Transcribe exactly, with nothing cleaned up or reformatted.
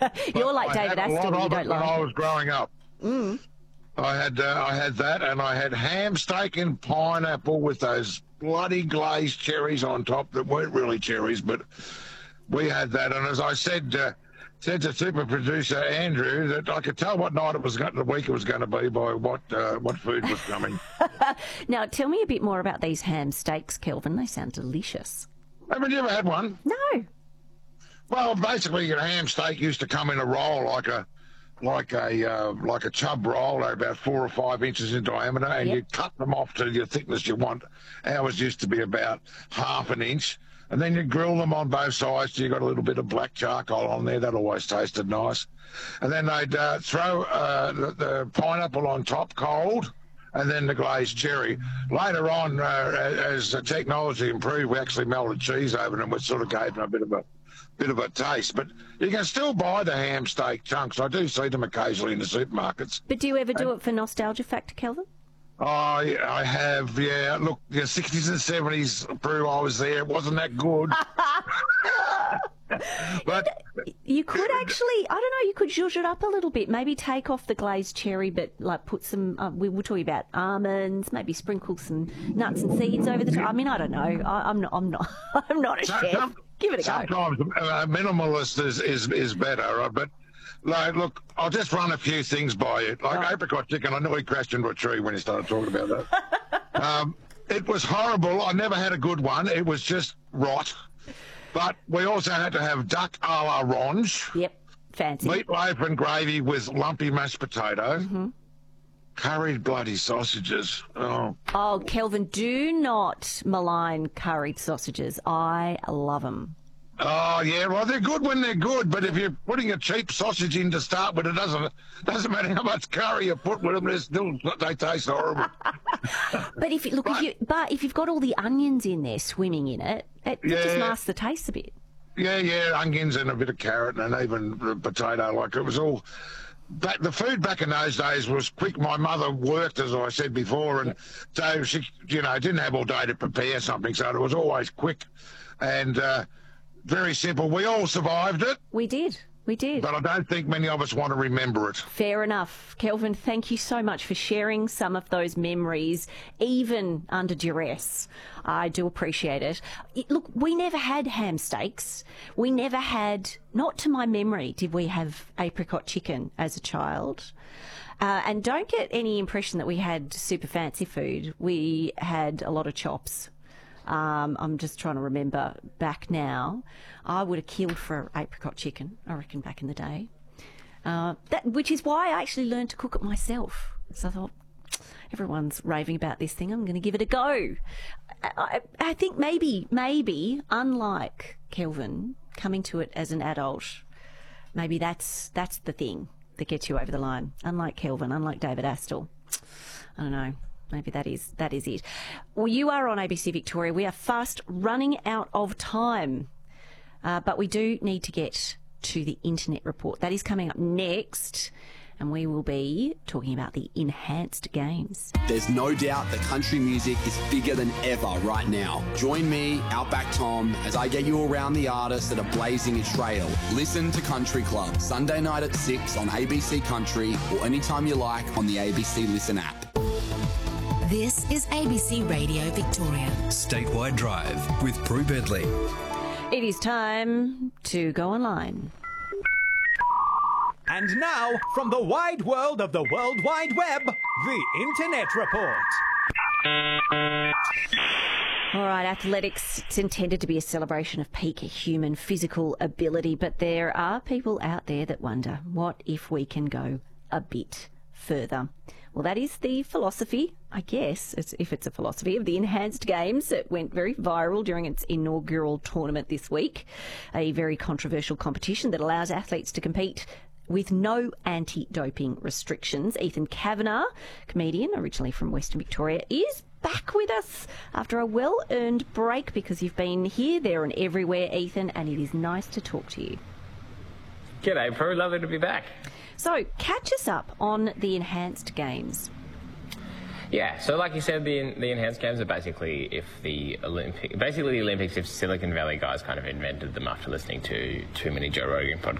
You're like I David had a Astle, lot you of don't it when like I it. was growing up. Mm. I had uh, I had that, and I had ham steak and pineapple with those bloody glazed cherries on top that weren't really cherries, but we had that. And as I said, uh, said to super producer Andrew that I could tell what night it was, going, the week it was going to be by what uh, what food was coming. Now, tell me a bit more about these ham steaks, Kelvin. They sound delicious. Haven't you ever had one? No. Well, basically, your ham steak used to come in a roll like a like a uh, like a chub roll. They're about four or five inches in diameter, and Yep. you cut them off to your thickness you want. Ours used to be about half an inch, and then you grill them on both sides till you got a little bit of black charcoal on there. That always tasted nice. And then they'd uh, throw uh, the, the pineapple on top cold, and then the glazed cherry. Later on, uh, as the technology improved, we actually melted cheese over them, which sort of gave them a bit of a bit of a taste. But you can still buy the ham steak chunks. I do see them occasionally in the supermarkets. But do you ever do it for nostalgia factor, Kelvin? I I have, yeah. Look, the sixties and seventies, Prue, I was there. It wasn't that good. But You could actually, I don't know, you could zhuzh it up a little bit. Maybe take off the glazed cherry, but like put some, uh, we were talking about almonds, maybe sprinkle some nuts and seeds over the top. I mean, I don't know. I, I'm not, I'm not, I'm not a chef. some- Give it a go. sometimes uh, minimalist is, is, is better. Right? But like, look, I'll just run a few things by you. Like Right. apricot chicken, I nearly crashed into a tree when you started talking about that. um, it was horrible. I never had a good one. It was just rot. But we also had to have duck a la ronge, Yep, fancy. meatloaf and gravy with lumpy mashed potato, Mm-hmm. curried bloody sausages. Oh, Oh, Kelvin, do not malign curried sausages. I love them. oh yeah. Well, they're good when they're good, but if you're putting a cheap sausage in to start with, it doesn't doesn't matter how much curry you put with them. They still they taste horrible. But if you, look, if you, but if you've got all the onions in there swimming in it, it, it just Yeah. masks the taste a bit. Yeah, yeah, onions and a bit of carrot and even the potato. Like it was all. Back, the food back in those days was quick. My mother worked, as I said before, and so she, you know, didn't have all day to prepare something, so it was always quick and uh, very simple. We all survived it, We did. We did. but I don't think many of us want to remember it. Fair enough. Kelvin, thank you so much for sharing some of those memories, even under duress. I do appreciate it. It- Look, we never had ham steaks. We never had, not to my memory, did we have apricot chicken as a child. Uh, and don't get any impression that we had super fancy food. We had a lot of chops. Um, I'm just trying to remember back now. I would have killed for apricot chicken, I reckon, back in the day. Uh, that, which is why I actually learned to cook it myself. So I thought, everyone's raving about this thing, I'm going to give it a go. I, I, I think maybe, maybe, unlike Kelvin, coming to it as an adult, maybe that's that's the thing that gets you over the line. Unlike Kelvin, unlike David Astle. I don't know. Maybe that is that is it. Well, you are on A B C Victoria. We are fast running out of time, uh, but we do need to get to the Internet Report. That is coming up next, and we will be talking about the enhanced games. There's no doubt that country music is bigger than ever right now. Join me, Outback Tom, as I get you around the artists that are blazing a trail. Listen to Country Club, Sunday night at six on A B C Country or anytime you like on the A B C Listen app. This is A B C Radio Victoria. Statewide Drive with Prue Bedley. It is time to go online. And now, from the wide world of the World Wide Web, the Internet Report. All right, athletics, it's intended to be a celebration of peak human physical ability, but there are people out there that wonder, what if we can go a bit further? Well, that is the philosophy, I guess, it's, if it's a philosophy, of the Enhanced Games. It went very viral during its inaugural tournament this week, a very controversial competition that allows athletes to compete with no anti-doping restrictions. Ethan Kavanagh, comedian originally from Western Victoria, is back with us after a well-earned break because you've been here, there and everywhere, Ethan, and it is nice to talk to you. G'day, Prue. Lovely to be back. So, catch us up on the Enhanced Games. Yeah, so like you said, the the enhanced games are basically if the Olympic, basically the Olympics if Silicon Valley guys kind of invented them after listening to too many Joe Rogan podcasts.